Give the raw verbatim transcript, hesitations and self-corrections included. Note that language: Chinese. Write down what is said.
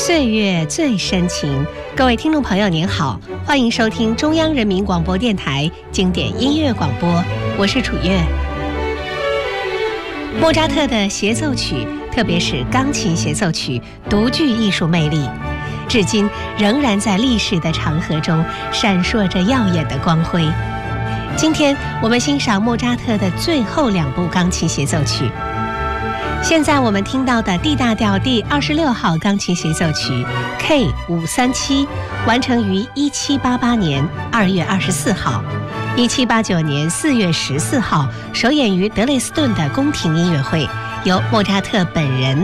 岁月最深情，各位听众朋友您好，欢迎收听中央人民广播电台经典音乐广播，我是楚月。莫扎特的协奏曲，特别是钢琴协奏曲，独具艺术魅力，至今仍然在历史的长河中闪烁着耀眼的光辉。今天我们欣赏莫扎特的最后两部钢琴协奏曲。现在我们听到的 D 大调第二十六号钢琴协奏曲 K 五三七，完成于一七八八年二月二十四号，一七八九年四月十四号首演于德累斯顿的宫廷音乐会，由莫扎特本人